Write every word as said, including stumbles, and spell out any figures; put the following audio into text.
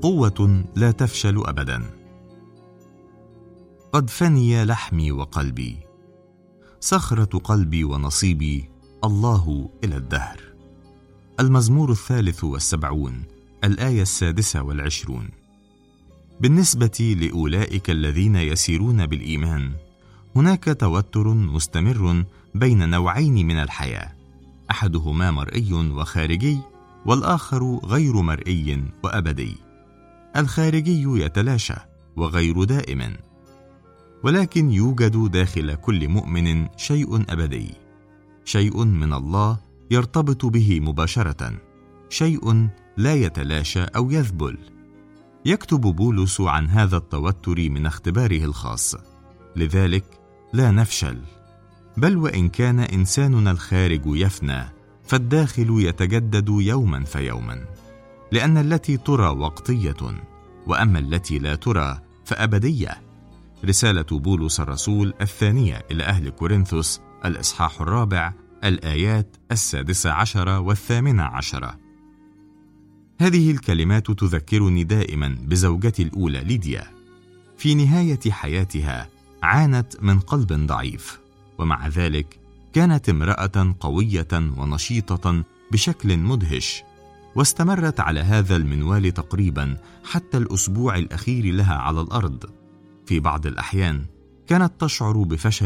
قوة لا تفشل أبدا. قد فني لحمي وقلبي، صخرة قلبي ونصيبي الله إلى الدهر. المزمور الثالث والسبعون، الآية السادسة والعشرون. بالنسبة لأولئك الذين يسيرون بالإيمان، هناك توتر مستمر بين نوعين من الحياة، أحدهما مرئي وخارجي، والآخر غير مرئي وأبدي. الخارجي يتلاشى وغير دائم، ولكن يوجد داخل كل مؤمن شيء أبدي، شيء من الله يرتبط به مباشرة، شيء لا يتلاشى أو يذبل. يكتب بولس عن هذا التوتر من اختباره الخاص: لذلك لا نفشل، بل وإن كان إنساننا الخارج يفنى، فالداخل يتجدد يوما فيوما، لأن التي ترى وقتية، وأما التي لا ترى فأبدية. رسالة بولس الرسول الثانية إلى أهل كورنثوس، الإصحاح الرابع، الآيات السادسة عشرة والثامنة عشرة. هذه الكلمات تذكرني دائما بزوجتي الأولى ليديا. في نهاية حياتها عانت من قلب ضعيف، ومع ذلك كانت امرأة قوية ونشيطة بشكل مدهش، واستمرت على هذا المنوال تقريبا حتى الأسبوع الأخير لها على الأرض. في بعض الأحيان كانت تشعر بفشل